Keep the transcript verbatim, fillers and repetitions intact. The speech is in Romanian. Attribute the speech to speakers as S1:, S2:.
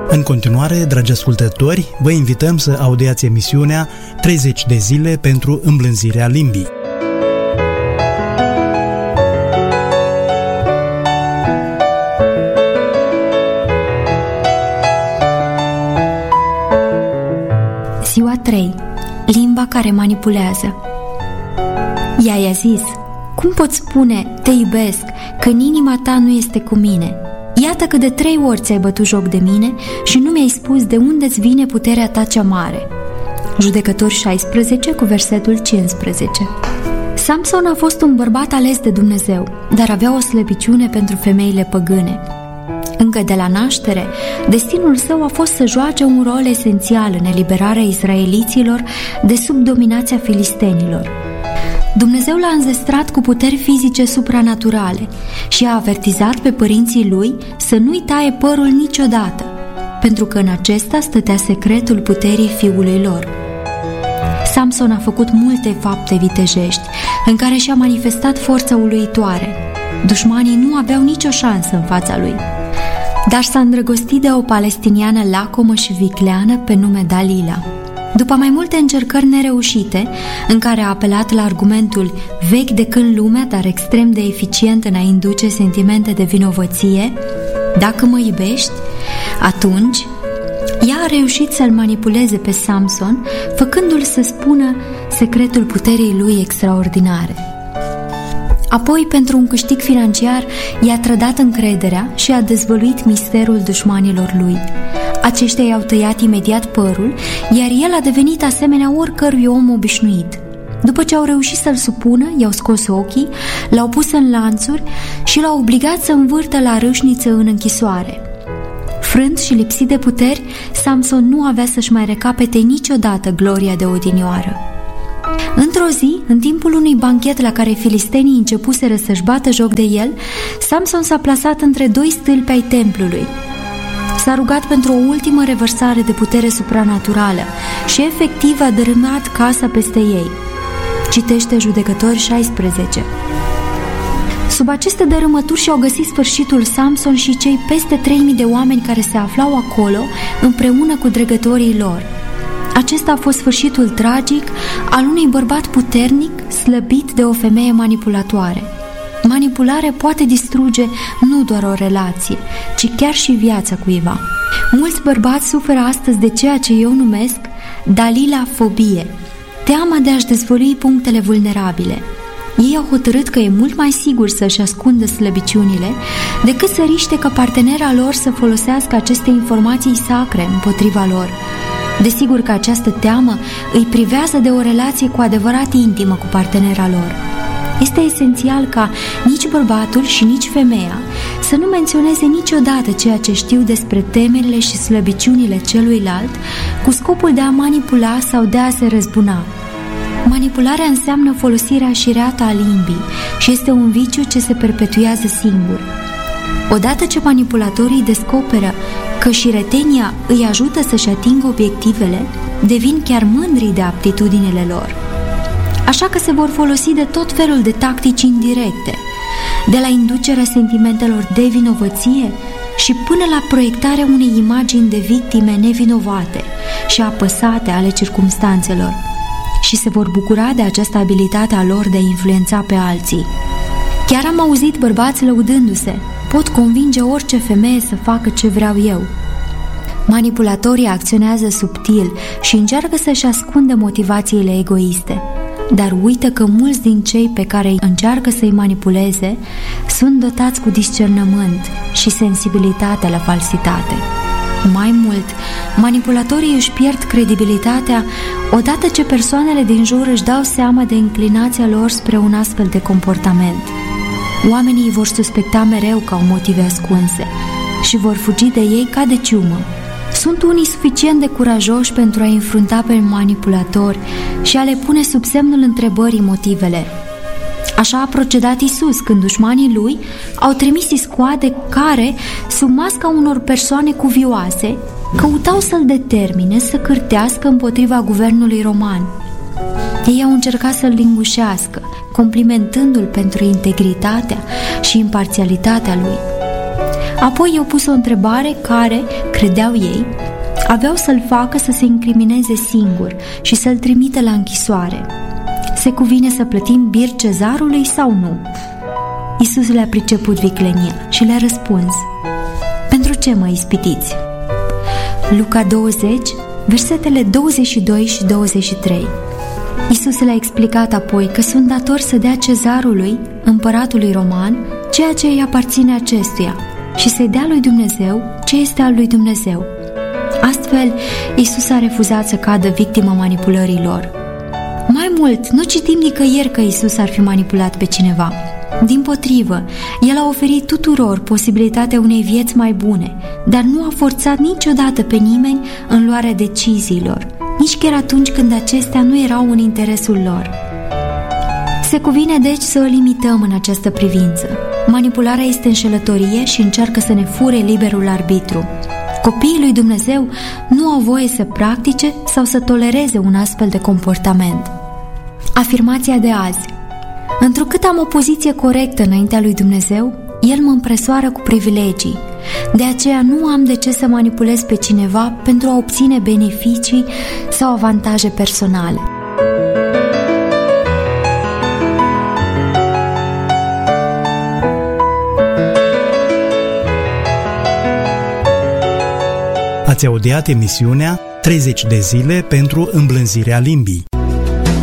S1: În continuare, dragi ascultători, vă invităm să audiați emisiunea treizeci de zile pentru îmblânzirea limbii.
S2: Ziua trei. Limba care manipulează. Ea i-a zis: cum poți spune, te iubesc, că în inima ta nu este cu mine? Iată că de trei ori ți-ai bătut joc de mine și nu mi-ai spus de unde-ți vine puterea ta cea mare. Judecători șaisprezece cu versetul cincisprezece. Samson a fost un bărbat ales de Dumnezeu, dar avea o slăbiciune pentru femeile păgâne. Încă de la naștere, destinul său a fost să joace un rol esențial în eliberarea izraeliților de sub dominația filistenilor. Dumnezeu l-a înzestrat cu puteri fizice supranaturale și a avertizat pe părinții lui să nu-i taie părul niciodată, pentru că în acesta stătea secretul puterii fiului lor. Samson a făcut multe fapte vitejești, în care și-a manifestat forța uluitoare. Dușmanii nu aveau nicio șansă în fața lui. Dar s-a îndrăgostit de o palestiniană lacomă și vicleană pe nume Dalila. După mai multe încercări nereușite, în care a apelat la argumentul vechi de când lumea, dar extrem de eficient în a induce sentimente de vinovăție, dacă mă iubești, atunci ea a reușit să-l manipuleze pe Samson, făcându-l să spună secretul puterii lui extraordinare. Apoi, pentru un câștig financiar, i-a trădat încrederea și a dezvăluit misterul dușmanilor lui. Aceștia i-au tăiat imediat părul, iar el a devenit asemenea oricărui om obișnuit. După ce au reușit să-l supună, i-au scos ochii, l-au pus în lanțuri și l-au obligat să învârtă la râșniță în închisoare. Frânt și lipsit de puteri, Samson nu avea să-și mai recapete niciodată gloria de odinioară. Într-o zi, în timpul unui banchet la care filistenii începuseră să-și bată joc de el, Samson s-a plasat între doi stâlpi ai templului. S-a rugat pentru o ultimă revărsare de putere supranaturală și efectiv a dărâmat casa peste ei. Citește Judecători șaisprezece. Sub aceste dărâmături și-au găsit sfârșitul Samson și cei peste trei mii de oameni care se aflau acolo împreună cu dregătorii lor. Acesta a fost sfârșitul tragic al unui bărbat puternic slăbit de o femeie manipulatoare. Manipularea poate distruge nu doar o relație, ci chiar și viața cuiva. Mulți bărbați suferă astăzi de ceea ce eu numesc dalilafobie, teama de a-și dezvălui punctele vulnerabile. Ei au hotărât că e mult mai sigur să-și ascundă slăbiciunile decât să riște ca partenera lor să folosească aceste informații sacre împotriva lor. Desigur că această teamă îi privează de o relație cu adevărat intimă cu partenera lor. Este esențial ca nici bărbatul și nici femeia să nu menționeze niciodată ceea ce știu despre temerile și slăbiciunile celuilalt cu scopul de a manipula sau de a se răzbuna. Manipularea înseamnă folosirea șireată a limbii și este un viciu ce se perpetuează singur. Odată ce manipulatorii descoperă că șiretenia îi ajută să-și atingă obiectivele, devin chiar mândri de aptitudinile lor. Așa că se vor folosi de tot felul de tactici indirecte, de la inducerea sentimentelor de vinovăție și până la proiectarea unei imagini de victime nevinovate și apăsate ale circumstanțelor, și se vor bucura de această abilitate a lor de a influența pe alții. Chiar am auzit bărbați lăudându-se: pot convinge orice femeie să facă ce vreau eu. Manipulatorii acționează subtil și încearcă să-și ascundă motivațiile egoiste, dar uită că mulți din cei pe care încearcă să-i manipuleze sunt dotați cu discernământ și sensibilitate la falsitate. Mai mult, manipulatorii își pierd credibilitatea odată ce persoanele din jur își dau seama de inclinația lor spre un astfel de comportament. Oamenii îi vor suspecta mereu că au motive ascunse și vor fugi de ei ca de ciumă. Sunt unii suficient de curajoși pentru a înfrunta pe manipulatori și a le pune sub semnul întrebării motivele. Așa a procedat Isus când dușmanii lui au trimis iscoade care, sub masca unor persoane cuvioase, căutau să-l determine să cârtească împotriva guvernului roman. Ei au încercat să-l lingușească, complimentându-l pentru integritatea și imparțialitatea lui. Apoi i-au pus o întrebare care, credeau ei, aveau să-l facă să se incrimineze singur și să-l trimită la închisoare. Se cuvine să plătim bir cezarului sau nu? Iisus le-a priceput viclenia și le-a răspuns: pentru ce mă ispitiți? Luca douăzeci, versetele douăzeci și doi și douăzeci și trei. Iisus le-a explicat apoi că sunt datori să dea cezarului, împăratului roman, ceea ce îi aparține acestuia și să-i dea lui Dumnezeu ce este al lui Dumnezeu. Astfel, Iisus a refuzat să cadă victima manipulării lor. Mai mult, nu citim nicăieri că Iisus ar fi manipulat pe cineva. Dimpotrivă, El a oferit tuturor posibilitatea unei vieți mai bune, dar nu a forțat niciodată pe nimeni în luarea deciziilor, nici chiar atunci când acestea nu erau în interesul lor. Se cuvine deci să o limităm în această privință. Manipularea este înșelătorie și încearcă să ne fure liberul arbitru. Copiii lui Dumnezeu nu au voie să practice sau să tolereze un astfel de comportament. Afirmația de azi: întrucât am o poziție corectă înaintea lui Dumnezeu, El mă împresoară cu privilegii. De aceea nu am de ce să manipulez pe cineva pentru a obține beneficii sau avantaje personale.
S1: Ați audiat emisiunea treizeci de zile pentru îmblânzirea limbii.